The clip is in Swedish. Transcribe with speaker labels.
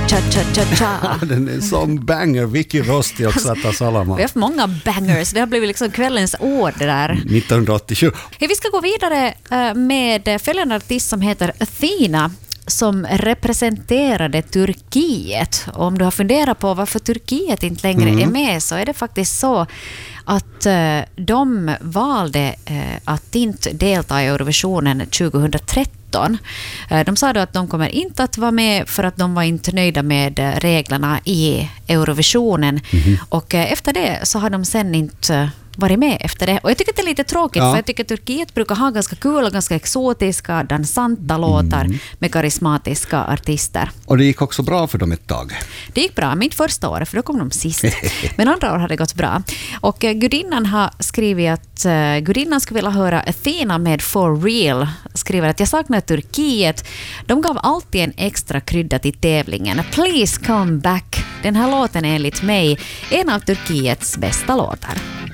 Speaker 1: Cha-cha-cha-cha.
Speaker 2: Den är en sån banger. Vicky Rosti och Sata Salama.
Speaker 1: Vi har haft många bangers. Det har blivit liksom kvällens år det där.
Speaker 2: 1987.
Speaker 1: Hey, vi ska gå vidare med följande artist som heter Athena, som representerade Turkiet. Och om du har funderat på varför Turkiet inte längre är med, så är det faktiskt så att de valde att inte delta i Eurovisionen 2013. De sa då att de kommer inte att vara med för att de var inte nöjda med reglerna i Eurovisionen. Och efter det så har de sen inte varit med efter det. Och jag tycker att det är lite tråkigt, för jag tycker att Turkiet brukar ha ganska kul och ganska exotiska, dansanta låtar med karismatiska artister.
Speaker 2: Och det gick också bra för dem ett tag.
Speaker 1: Det gick bra, mitt första år, för då kom de sist. Men andra år har det gått bra. Och gudinnan har skrivit att gudinnan skulle vilja höra Athena med For Real. Skriver att jag saknar Turkiet. De gav alltid en extra krydda till tävlingen. Please come back. Den här låten är enligt mig en av Turkiets bästa låtar.